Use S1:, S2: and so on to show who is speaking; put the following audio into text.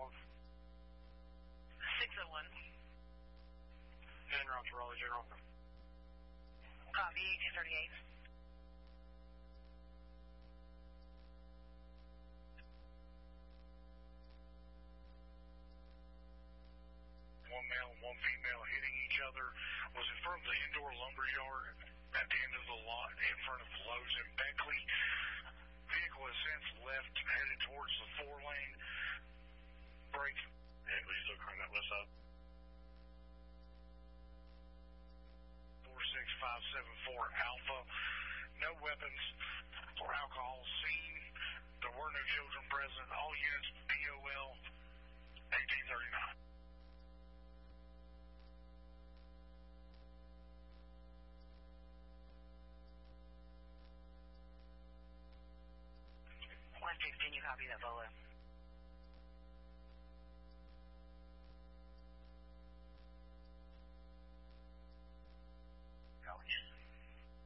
S1: calling?
S2: 601.
S1: En route to Raleigh General.
S2: Copy, 238.
S1: One male and one female hitting each other. Was in front of the indoor lumber yard at the end of the lot in front of Lowe's in Beckley. Vehicle has since left, headed towards the 4-lane. Brake.
S3: Yeah, we still calling that west side.
S1: 46574 Alpha. No weapons or alcohol seen. There were no children present. All units BOL 1839.
S2: Can you copy that, Bolo?